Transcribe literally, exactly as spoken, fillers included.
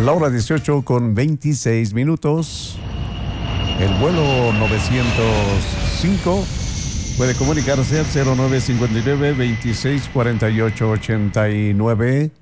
La hora dieciocho con veintiséis minutos. El vuelo novecientos cinco puede comunicarse al cero nueve cinco nueve, veintiséis cuarenta y ocho ochenta y nueve.